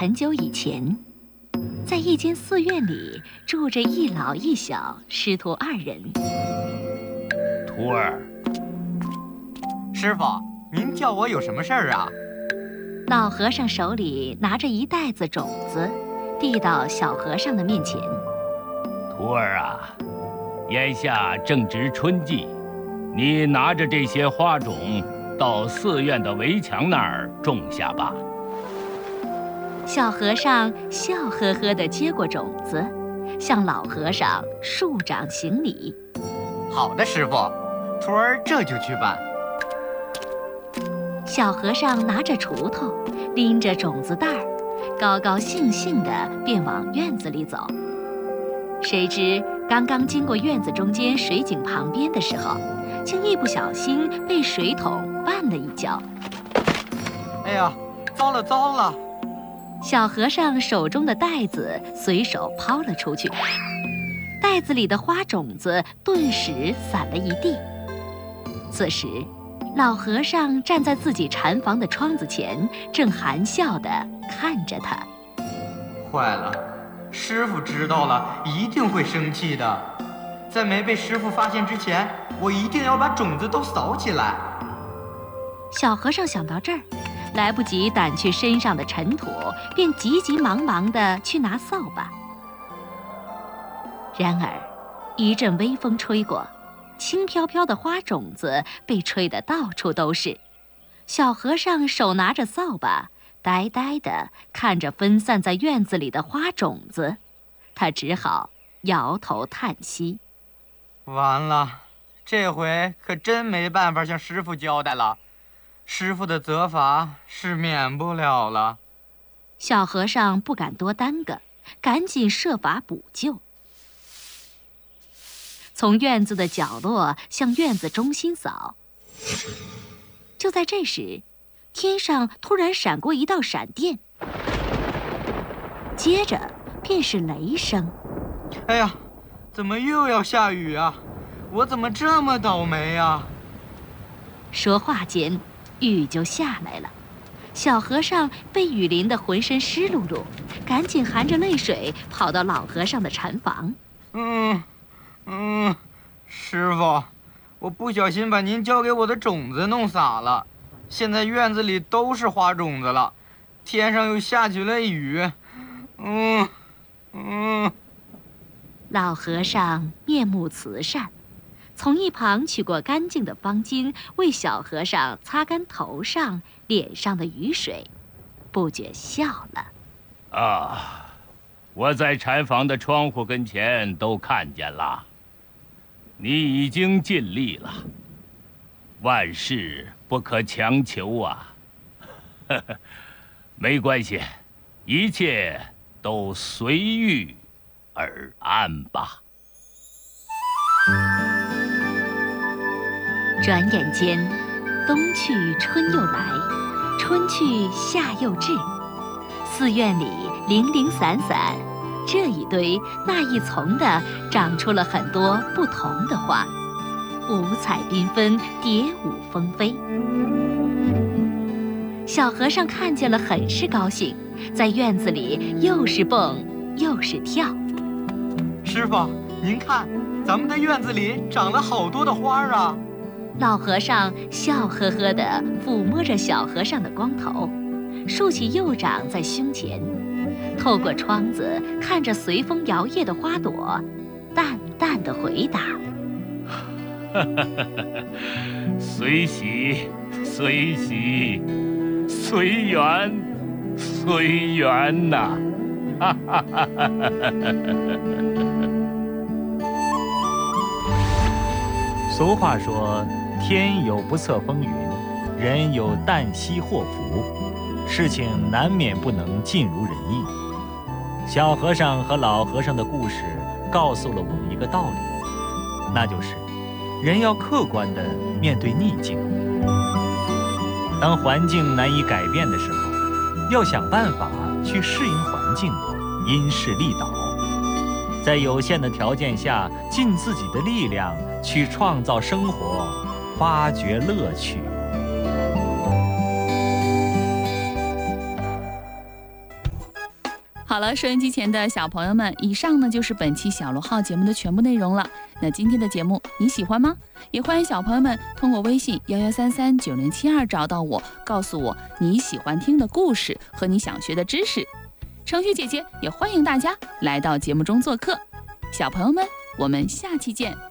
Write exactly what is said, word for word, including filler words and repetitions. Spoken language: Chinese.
很久以前，在一间寺院里住着一老一小师徒二人。 徒儿， 师傅，您叫我有什么事儿啊？ 老和尚手里拿着一袋子种子，递到小和尚的面前。 徒儿啊，眼下正值春季，你拿着这些花种到寺院的围墙那儿种下吧。 小和尚笑呵呵地接过种子，向老和尚竖掌行礼。 好的，师傅，徒儿这就去办。 小和尚拿着锄头，拎着种子袋儿，高高兴兴地便往院子里走。谁知刚刚经过院子中间水井旁边的时候，竟一不小心被水桶绊了一跤。 哎呀，糟了糟了！ 小和尚手中的袋子随手抛了出去，袋子里的花种子顿时散了一地。此时，老和尚站在自己禅房的窗子前，正含笑地看着他。 坏了，师傅知道了一定会生气的。在没被师傅发现之前，我一定要把种子都扫起来。 小和尚想到这儿，来不及掸去身上的尘土，便急急忙忙地去拿扫把。然而，一阵微风吹过，轻飘飘的花种子被吹得到处都是。小和尚手拿着扫把，呆呆地看着分散在院子里的花种子，他只好摇头叹息。 完了，这回可真没办法向师傅交代了。师傅的责罚是免不了了。 小和尚不敢多耽搁，赶紧设法补救。从院子的角落向院子中心扫。就在这时，天上突然闪过一道闪电，接着便是雷声。 哎呀，怎么又要下雨啊？我怎么这么倒霉啊？ 说话间，雨就下来了。小和尚被雨淋得浑身湿漉漉，赶紧含着泪水跑到老和尚的禅房。 嗯嗯，师傅，我不小心把您交给我的种子弄洒了，现在院子里都是花种子了，天上又下起了雨。嗯嗯。 老和尚面目慈善，从一旁取过干净的方巾，为小和尚擦干头上、脸上的雨水，不觉笑了。 啊，我在禅房的窗户跟前都看见了，你已经尽力了。万事不可强求啊。呵呵，没关系，一切都随遇而安吧。 转眼间，冬去春又来，春去夏又至。寺院里零零散散，这一堆那一丛的，长出了很多不同的花，五彩缤纷，蝶舞蜂飞。小和尚看见了，很是高兴，在院子里又是蹦又是跳。 师傅，您看，咱们的院子里长了好多的花啊！ 老和尚笑呵呵地抚摸着小和尚的光头，竖起右掌在胸前，透过窗子看着随风摇曳的花朵，淡淡地回答： 随喜随喜，随缘随缘呐！哈哈哈哈哈！ 俗话说，天有不测风云，人有旦夕祸福，事情难免不能尽如人意。小和尚和老和尚的故事告诉了我们一个道理，那就是人要客观地面对逆境。当环境难以改变的时候，要想办法去适应环境，因势利导，在有限的条件下，尽自己的力量去创造生活，发掘乐趣。 好了，收音机前的小朋友们，以上呢就是本期小螺号节目的全部内容了。那今天的节目你喜欢吗？也欢迎小朋友们通过微信幺幺三三九零七二找到我，告诉我你喜欢听的故事和你想学的知识。程序姐姐也欢迎大家来到节目中做客。小朋友们，我们下期见。